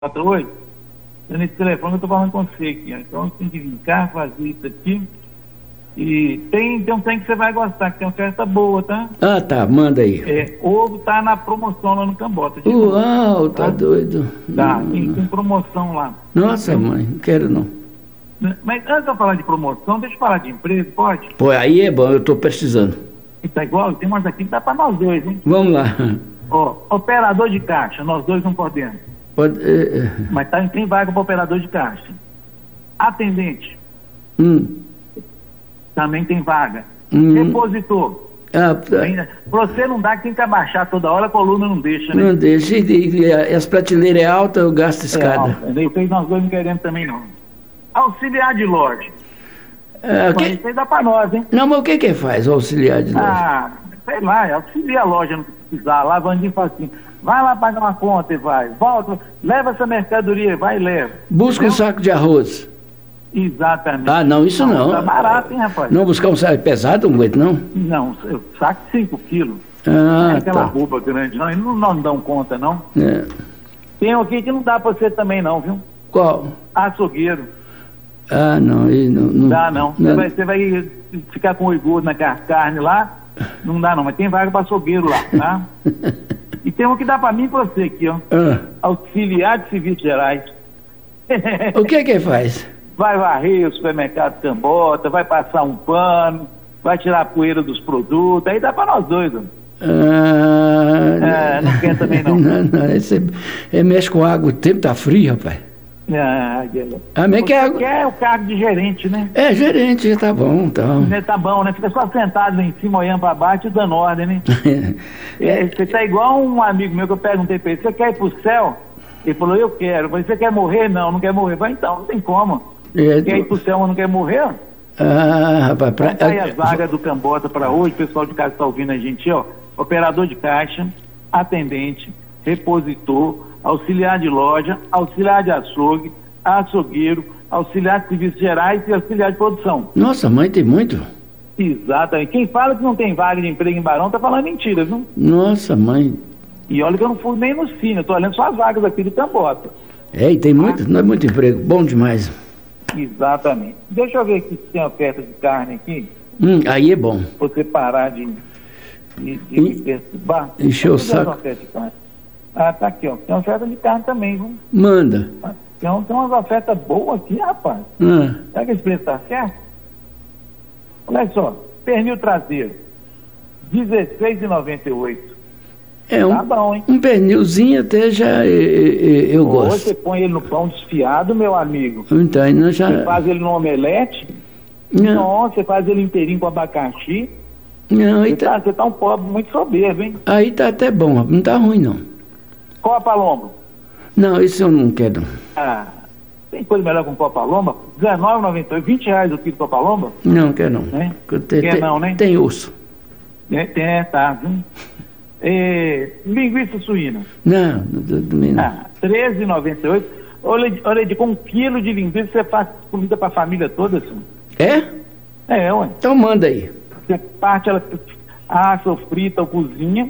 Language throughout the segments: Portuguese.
hoje, nesse telefone eu estou falando com você aqui, ó. Então tem que vir cá, fazer isso aqui. E tem um trem que você vai gostar, que tem uma oferta boa, tá? Ah, tá, manda aí. Ovo tá na promoção lá no Cambota. Uau, tá doido. Tá, tem promoção lá. Nossa, mãe, não quero não. Mas antes de eu falar de promoção, deixa eu falar de emprego, pode? Pô, aí é bom, eu tô precisando. E tá igual, tem umas aqui que dá pra nós dois, hein? Vamos lá. Ó, operador de caixa, nós dois não podemos. Pode, Mas tem vaga para operador de caixa. Atendente, também tem vaga. Repositor. Pra você não dá, que tem que abaixar toda hora, a coluna não deixa, né? Não deixa, e as prateleiras é alta, eu gasto escada. Depois nós dois não queremos também não. Auxiliar de loja. Isso aí dá pra nós, hein? Não, mas o que faz o auxiliar de loja? Sei lá, auxilia a loja, não precisar, lavandinho facinho. Vai lá pagar uma conta e vai. Volta, leva essa mercadoria, vai e leva. Busca um saco de arroz. Exatamente. Ah, não, isso não. Tá barato, hein, rapaz? Não buscar um saco pesado, não aguento, não? Não, saco de 5 quilos. Ah, é aquela roupa grande, não. Eles não dão conta, não. Tem um aqui que não dá pra você também, não, viu? Qual? Açougueiro. Ah, não. Não dá, não. Você vai ficar com o iogurte na carne lá, não dá, não. Mas tem vaga para açougueiro lá, tá? E tem um que dá para mim e pra você aqui, ó. Auxiliar de Serviços Gerais. O que faz? Vai varrer o supermercado Cambota, vai passar um pano, vai tirar a poeira dos produtos, aí dá para nós dois, ó. Não quer também, não. Não, mexe com água, o tempo tá frio, rapaz. Você quer o cargo de gerente, né? Gerente, tá bom, então. Tá bom, né? Fica só sentado lá em cima, olhando pra baixo e dando ordem, né? Você tá igual um amigo meu que eu perguntei pra ele, você quer ir pro céu? Ele falou, eu quero. Eu falei, você quer morrer? Não quer morrer. Eu falei, então, não tem como. Quer ir pro céu, mas não quer morrer? Rapaz, então, aí as vagas do Cambota pra hoje, o pessoal de casa tá ouvindo a gente, ó. Operador de caixa, atendente, repositor, auxiliar de loja, auxiliar de açougue, açougueiro, auxiliar de serviços gerais e auxiliar de produção. Nossa, mãe, tem muito? Exatamente. Quem fala que não tem vaga de emprego em Barão tá falando mentira, viu? Nossa, mãe. E olha que eu não fui nem no Cine, eu tô olhando só as vagas aqui do Cambota. E tem muito, não é muito emprego, bom demais. Exatamente. Deixa eu ver aqui se tem oferta de carne aqui. Aí é bom. Você parar de me perturbar. Encheu o saco. Tá aqui, ó. Tem oferta de carne também, viu? Manda. Tem umas ofertas boas aqui, rapaz. Será que esse preço tá certo? Olha só, pernil traseiro, R$16,98. Tá bom, hein? Um pernilzinho até já eu gosto. Você põe ele no pão desfiado, meu amigo. Então, não já... Você faz ele no omelete. Não, você faz ele inteirinho com abacaxi. Não, você tá um pobre muito soberbo, hein? Aí tá até bom, não tá ruim, não. Copa Lomba. Não, isso eu não quero. Tem coisa melhor com Copa Lomba? R$19,98, R$20 o quilo de Copa Lomba? Não, quer não. Quer não, né? Tem osso. Tá, viu? Linguiça suína. Não. R$13,98. Olha, com 1 quilo de linguiça você faz comida pra família toda, assim. Ué. Então manda aí. Você parte ela, assa ou frita ou cozinha.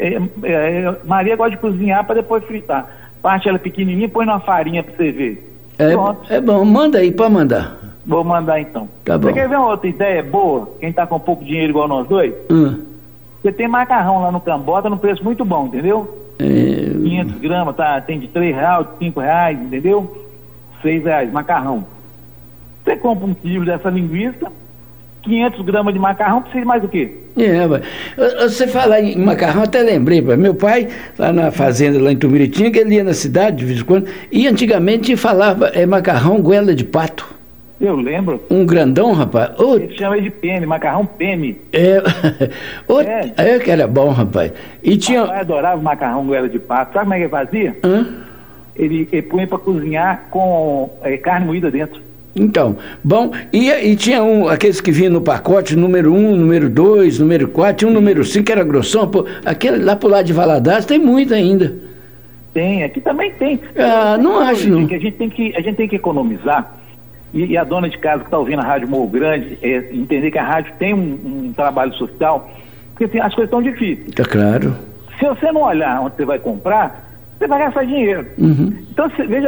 Maria gosta de cozinhar para depois fritar. Parte ela pequenininha e põe numa farinha para você ver. É bom, manda aí, pode mandar. Vou mandar então. Tá bom. Você quer ver uma outra ideia boa? Quem tá com pouco dinheiro igual nós dois? Você tem macarrão lá no Cambota num preço muito bom, entendeu? 500 gramas, tem de R$3, de R$5, entendeu? R$6, macarrão. Você compra 1 quilo dessa linguiça, 500 gramas de macarrão, precisa de mais o quê? Você falar em macarrão, até lembrei, meu pai, lá na fazenda, lá em Tumiritinha, que ele ia na cidade de vez em quando, e antigamente falava macarrão goela de pato. Eu lembro. Um grandão, rapaz. Ele chama de pene, macarrão pene. Que era bom, rapaz. E tinha... Papai adorava macarrão goela de pato. Sabe como é que ele fazia? Ele punha para cozinhar com carne moída dentro. Então, bom, e tinha aqueles que vinham no pacote, número 1, número 2, número 4, tinha um número 5 que era grossão, aquele lá pro lado de Valadares tem muito ainda. Tem, aqui também tem. Não acho, não. A gente tem que economizar, e a dona de casa que está ouvindo a Rádio Morro Grande, entender que a rádio tem um trabalho social, porque assim, as coisas estão difíceis. Tá claro. Se você não olhar onde você vai comprar, você vai gastar dinheiro. Então, veja